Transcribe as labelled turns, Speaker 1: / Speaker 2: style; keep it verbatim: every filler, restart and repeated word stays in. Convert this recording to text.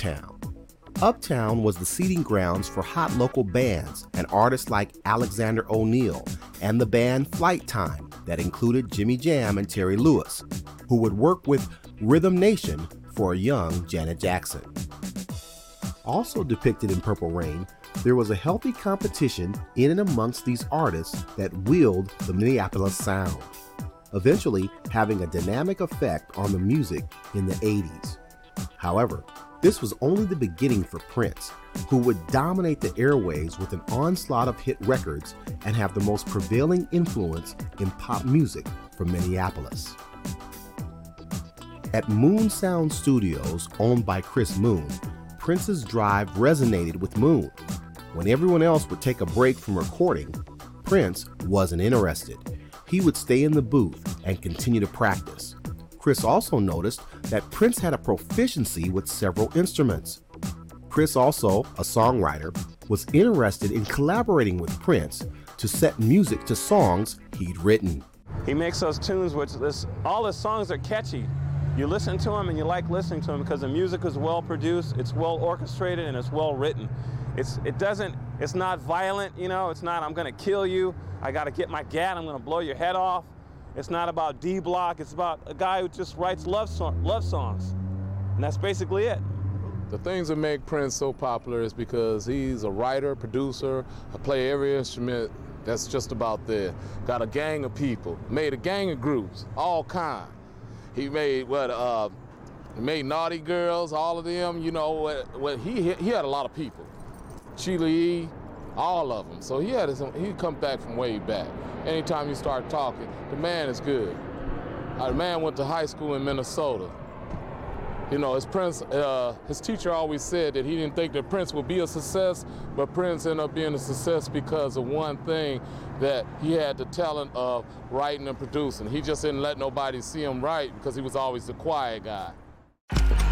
Speaker 1: Uptown. Uptown was the seeding grounds for hot local bands and artists like Alexander O'Neal and the band Flight Time that included Jimmy Jam and Terry Lewis, who would work with Rhythm Nation for a young Janet Jackson. Also depicted in Purple Rain, there was a healthy competition in and amongst these artists that wielded the Minneapolis sound, eventually having a dynamic effect on the music in the eighties. However, this was only the beginning for Prince, who would dominate the airwaves with an onslaught of hit records and have the most prevailing influence in pop music from Minneapolis. At Moon Sound Studios, owned by Chris Moon, Prince's drive resonated with Moon. When everyone else would take a break from recording, Prince wasn't interested. He would stay in the booth and continue to practice. Chris also noticed that Prince had a proficiency with several instruments. Chris, also a songwriter, was interested in collaborating with Prince to set music to songs he'd written.
Speaker 2: He makes those tunes which this, all his songs are catchy. You listen to him and you like listening to him because the music is well produced, it's well orchestrated, and it's well written. It's, it doesn't, it's not violent, you know, it's not, I'm gonna kill you, I gotta get my gat, I'm gonna blow your head off. It's not about D-Block, it's about a guy who just writes love, song, love songs. And that's basically it.
Speaker 3: The things that make Prince so popular is because he's a writer, producer, I play every instrument that's just about there. Got a gang of people, made a gang of groups, all kind. He made what, uh, he made Naughty Girls, all of them, you know, what, what he, he had a lot of people. Sheila E., all of them. So he had his, he come back from way back. Anytime you start talking, the man is good. Uh, the man went to high school in Minnesota. You know, his Prince, uh, his teacher always said that he didn't think that Prince would be a success, but Prince ended up being a success because of one thing, that he had the talent of writing and producing. He just didn't let nobody see him write because he was always the quiet guy.